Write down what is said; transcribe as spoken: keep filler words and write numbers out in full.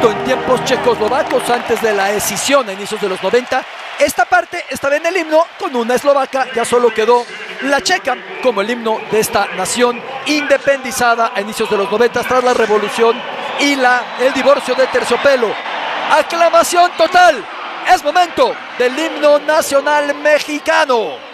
visto en tiempos checoslovacos antes de la escisión a inicios de los noventa. Esta parte estaba en el himno con una eslovaca, ya solo quedó la checa como el himno de esta nación independizada a inicios de los noventa tras la revolución y la, el divorcio de Terciopelo. Aclamación total, es momento del himno nacional mexicano.